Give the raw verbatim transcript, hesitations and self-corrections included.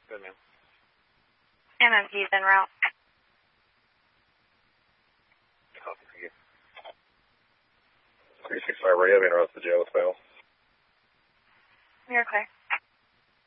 Good, ma'am. M M P's en route. Copy for you. three six five radio, en route to the jail with fail. You're clear.